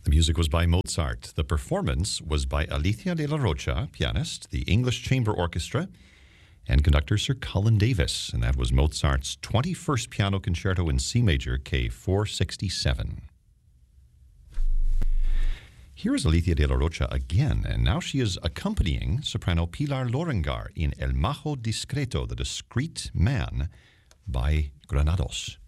The music was by Mozart. The performance was by Alicia de la Rocha, pianist, the English Chamber Orchestra, and conductor Sir Colin Davis. And that was Mozart's 21st Piano Concerto in C major, K467. Here is Alicia de la Rocha again, and now she is accompanying soprano Pilar Lorengar in El Majo Discreto, the Discreet Man, by Granados.